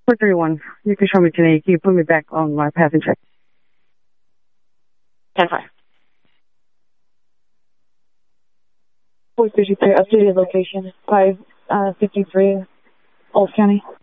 431. You can show me today. Can you put me back on my path and check? 10-5. 453, updated location, 553, Old County.